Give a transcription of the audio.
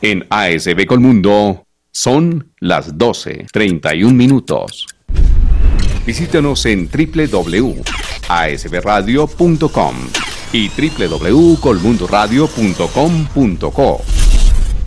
En ASB Colmundo son las 12:31. Visítanos en www.asbradio.com y www.colmundoradio.com.co.